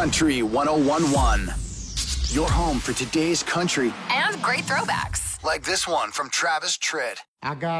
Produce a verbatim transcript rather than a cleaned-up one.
Country one oh one point one. Your home for today's country. And great throwbacks. Like this one from Travis Tritt. I got